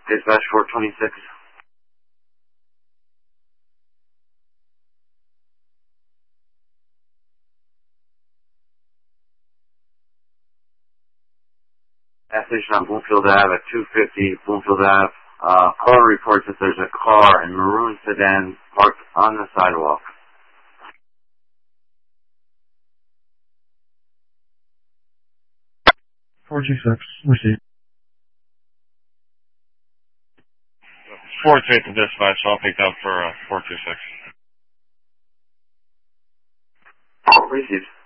Dispatch 426. Gas station on Bloomfield Ave at 250 Bloomfield Ave. Caller reports that there's a car in maroon sedan parked on the sidewalk. 426, receipt. 428 to dispatch, I'll pick up for 426. Received.